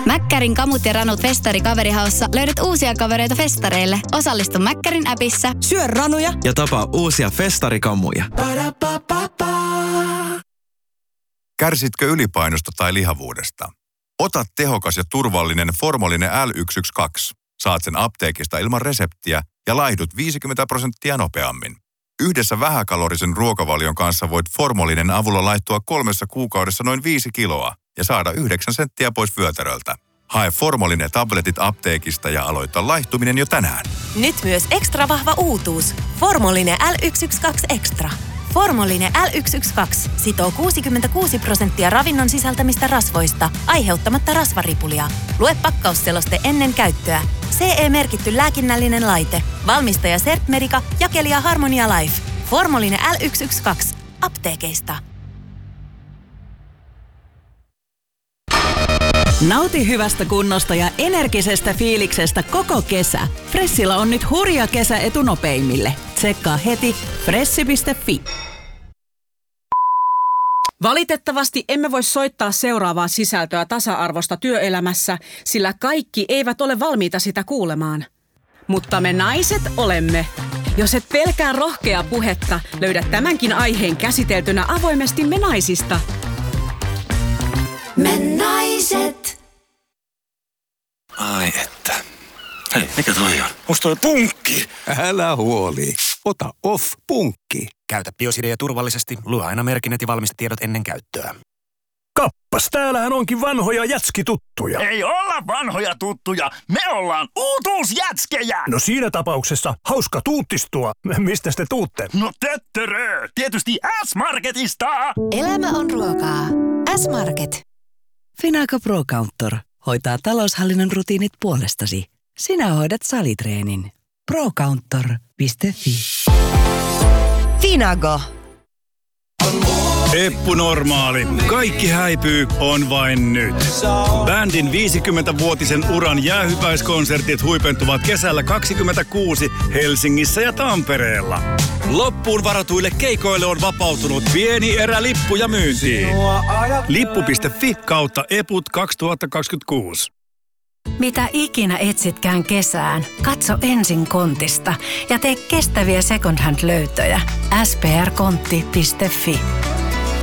Mäkkärin kamut ja ranut festari kaverihaussa löydät uusia kavereita festareille. Osallistu Mäkkärin appissa. Syö ranuja ja tapaa uusia festarikammuja. Kärsitkö ylipainosta tai lihavuudesta? Ota tehokas ja turvallinen Formolinen L112. Saat sen apteekista ilman reseptiä ja laihdut 50% nopeammin. Yhdessä vähäkalorisen ruokavalion kanssa voit Formolinen avulla laihtua 3 kuukaudessa noin 5 kiloa ja saada 9 senttiä pois vyötäröltä. Hae Formolinen tabletit apteekista ja aloita laihtuminen jo tänään. Nyt myös ekstra vahva uutuus. Formolinen L112 Extra. Formolinen L112 sitoo 66% ravinnon sisältämistä rasvoista, aiheuttamatta rasvaripulia. Lue pakkausseloste ennen käyttöä. CE-merkitty lääkinnällinen laite. Valmistaja Sertmedica, jakelija Harmonia Life. Formolinen L112. Apteekeista. Nauti hyvästä kunnosta ja energisestä fiiliksestä koko kesä. Fressillä on nyt hurja kesäetu nopeimille. Tsekkaa heti fressi.fi. Valitettavasti emme voi soittaa seuraavaa sisältöä tasa-arvosta työelämässä, sillä kaikki eivät ole valmiita sitä kuulemaan. Mutta me naiset olemme. Jos et pelkää rohkeaa puhetta, löydät tämänkin aiheen käsiteltynä avoimesti Me naisista. Me naiset. Ai että. Hei, mikä toi on? Musta toi punkki! Älä huoli. Ota Off-punkki. Käytä Biosidea turvallisesti. Lue aina merkinnät ja valmistetiedot ennen käyttöä. Kappas, täällähän onkin vanhoja jätskituttuja. Ei olla vanhoja tuttuja, me ollaan uutuusjätskejä! No siinä tapauksessa hauska tuuttistua. Mistä te tuutte? No töttörö, tietysti S-Marketista! Elämä on ruokaa. S-Market. Finago Pro Counter hoitaa taloushallinnon rutiinit puolestasi. Sinä hoidat salitreenin. Procounter.fi. Finago. Eppu Normaali. Kaikki häipyy, on vain nyt. Bändin 50-vuotisen uran jäähyväiskonsertit huipentuvat kesällä 2026 Helsingissä ja Tampereella. Loppuun varatuille keikoille on vapautunut pieni erä lippuja myyntiin. Lippu.fi/eput 2026. Mitä ikinä etsitkään kesään, katso ensin Kontista ja tee kestäviä second hand -löytöjä. sprkontti.fi.